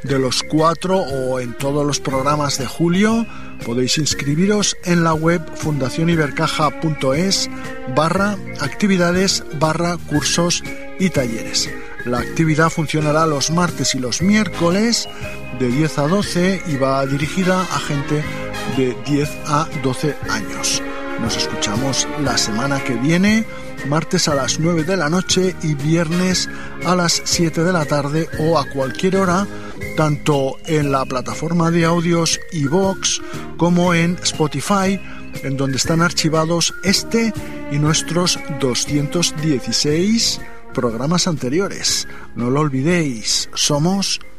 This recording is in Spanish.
de los 4 o en todos los programas de julio, podéis inscribiros en la web fundacionibercaja.es/actividades/cursos y talleres. La actividad funcionará los martes y los miércoles de 10 a 12 y va dirigida a gente de 10 a 12 años. Nos escuchamos la semana que viene, martes a las 9 de la noche y viernes a las 7 de la tarde o a cualquier hora, tanto en la plataforma de audios iVoox como en Spotify, en donde están archivados este y nuestros 216 programas anteriores. No lo olvidéis, somos